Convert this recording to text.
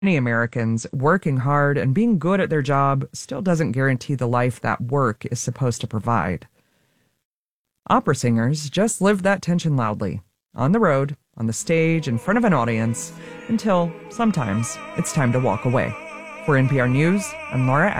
Many Americans, working hard and being good at their job still doesn't guarantee the life that work is supposed to provide. Opera singers just live that tension loudly, on the road, on the stage, in front of an audience, until, sometimes, it's time to walk away. For NPR News, I'm Laura